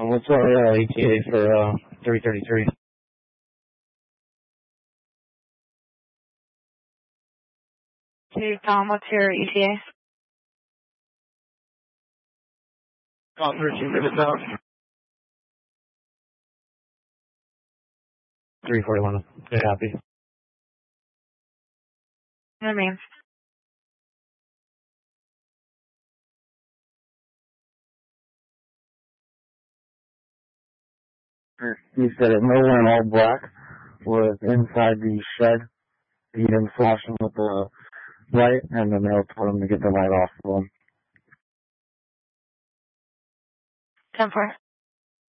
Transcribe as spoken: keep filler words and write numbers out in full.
Um, what's our uh, E T A for uh, three thirty-three? Okay, Tom, what's your E T A? Oh, thirteen minutes out. three forty-one. Good, happy. That means. He said if no one in all black was inside the shed, he didn't flash him with the light, and then they'll tell him to get the light off for him. ten four.